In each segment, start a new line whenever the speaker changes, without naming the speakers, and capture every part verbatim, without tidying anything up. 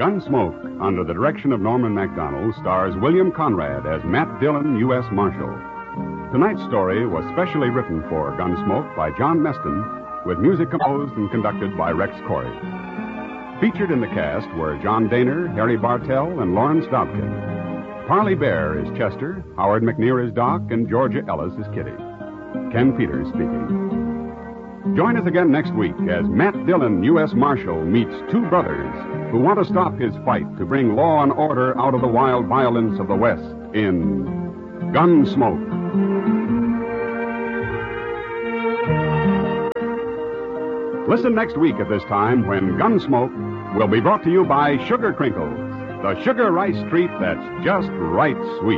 Gunsmoke, under the direction of Norman MacDonald, stars William Conrad as Matt Dillon, U S Marshal. Tonight's story was specially written for Gunsmoke by John Meston, with music composed and conducted by Rex Corey. Featured in the cast were John Daner, Harry Bartell, and Lawrence Dobkin. Parley Bear is Chester, Howard McNear is Doc, and Georgia Ellis is Kitty. Ken Peters speaking. Join us again next week as Matt Dillon, U S Marshal, meets two brothers who want to stop his fight to bring law and order out of the wild violence of the West in Gunsmoke. Listen next week at this time when Gunsmoke will be brought to you by Sugar Crinkles, the sugar rice treat that's just right sweet.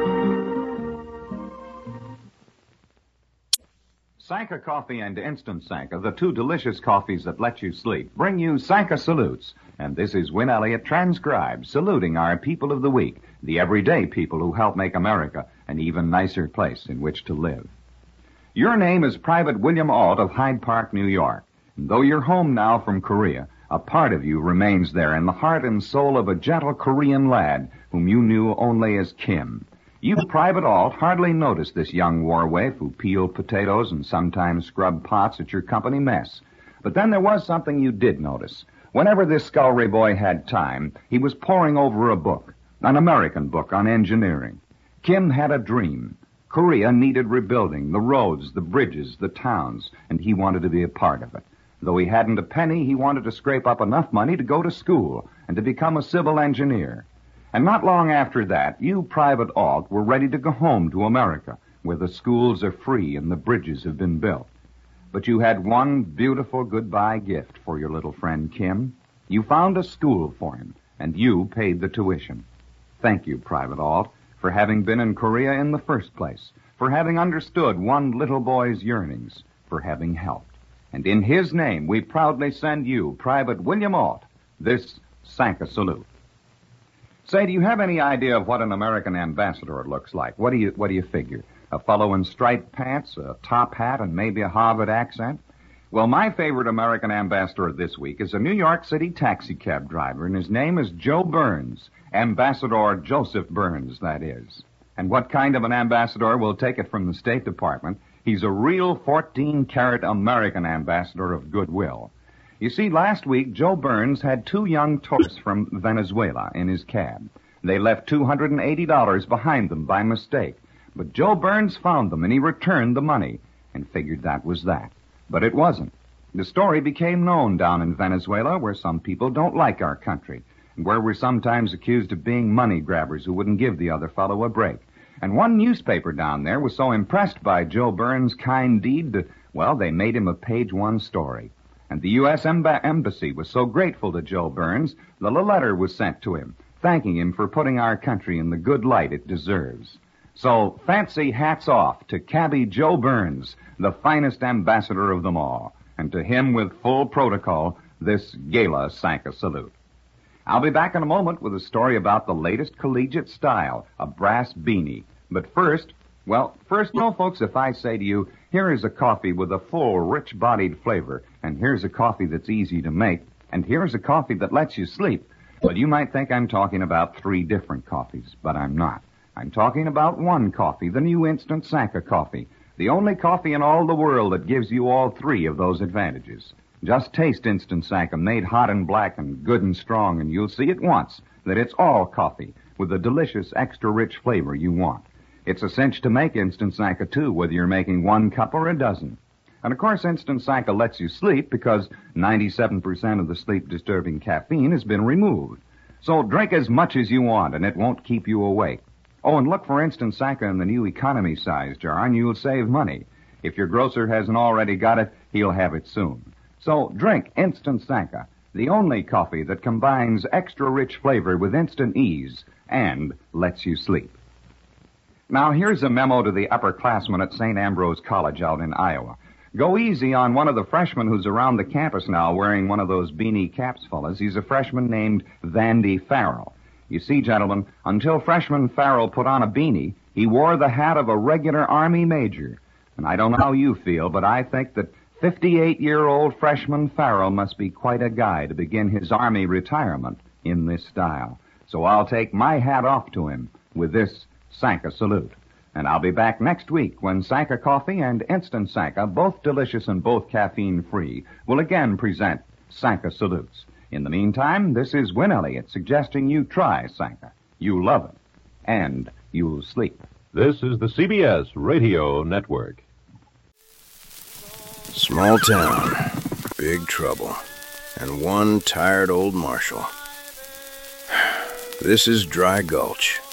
Sanka Coffee and Instant Sanka, the two delicious coffees that let you sleep, bring you Sanka Salutes. And this is Win Elliott transcribed, saluting our people of the week, the everyday people who help make America an even nicer place in which to live. Your name is Private William Ault of Hyde Park, New York. And though you're home now from Korea, a part of you remains there in the heart and soul of a gentle Korean lad whom you knew only as Kim. You, Private Ault, hardly noticed this young war waif who peeled potatoes and sometimes scrubbed pots at your company mess. But then there was something you did notice. Whenever this scullery boy had time, he was poring over a book, an American book on engineering. Kim had a dream. Korea needed rebuilding, the roads, the bridges, the towns, and he wanted to be a part of it. Though he hadn't a penny, he wanted to scrape up enough money to go to school and to become a civil engineer. And not long after that, you, Private Ault, were ready to go home to America, where the schools are free and the bridges have been built. But you had one beautiful goodbye gift for your little friend Kim. You found a school for him, and you paid the tuition. Thank you, Private Ault, for having been in Korea in the first place, for having understood one little boy's yearnings, for having helped. And in his name, we proudly send you, Private William Ault, this Sanka Salute. Say, do you have any idea of what an American ambassador looks like? What do you what do you figure? A fellow in striped pants, a top hat, and maybe a Harvard accent? Well, my favorite American ambassador this week is a New York City taxicab driver, and his name is Joe Burns. Ambassador Joseph Burns, that is. And what kind of an ambassador will take it from the State Department? He's a real fourteen-carat American ambassador of goodwill. You see, last week, Joe Burns had two young tourists from Venezuela in his cab. They left two hundred eighty dollars behind them by mistake. But Joe Burns found them, and he returned the money, and figured that was that. But it wasn't. The story became known down in Venezuela, where some people don't like our country, and where we're sometimes accused of being money grabbers who wouldn't give the other fellow a break. And one newspaper down there was so impressed by Joe Burns' kind deed that, well, they made him a page one story. And the U S Emb- Embassy was so grateful to Joe Burns that a letter was sent to him, thanking him for putting our country in the good light it deserves. So, fancy hats off to Cabby Joe Burns, the finest ambassador of them all, and to him with full protocol, this gala Sanka salute. I'll be back in a moment with a story about the latest collegiate style, a brass beanie. But first, well, first, no, folks, if I say to you, here is a coffee with a full, rich-bodied flavor, and here's a coffee that's easy to make, and here's a coffee that lets you sleep, well, you might think I'm talking about three different coffees, but I'm not. I'm talking about one coffee, the new Instant Sanka coffee, the only coffee in all the world that gives you all three of those advantages. Just taste Instant Sanka, made hot and black and good and strong, and you'll see at once that it's all coffee with the delicious, extra-rich flavor you want. It's a cinch to make Instant Sanka, too, whether you're making one cup or a dozen. And, of course, Instant Sanka lets you sleep because ninety-seven percent of the sleep-disturbing caffeine has been removed. So drink as much as you want, and it won't keep you awake. Oh, and look for Instant Sanka in the new economy size jar, and you'll save money. If your grocer hasn't already got it, he'll have it soon. So drink Instant Sanka, the only coffee that combines extra-rich flavor with instant ease and lets you sleep. Now, here's a memo to the upperclassmen at Saint Ambrose College out in Iowa. Go easy on one of the freshmen who's around the campus now wearing one of those beanie caps, fellas. He's a freshman named Vandy Farrell. You see, gentlemen, until freshman Farrell put on a beanie, he wore the hat of a regular Army major. And I don't know how you feel, but I think that fifty-eight-year-old freshman Farrell must be quite a guy to begin his Army retirement in this style. So I'll take my hat off to him with this Sanka salute. And I'll be back next week when Sanka Coffee and Instant Sanka, both delicious and both caffeine-free, will again present Sanka salutes. In the meantime, this is Win Elliott suggesting you try Sanka. You'll love it, and you'll sleep.
This is the C B S Radio Network.
Small town, big trouble, and one tired old marshal. This is Dry Gulch,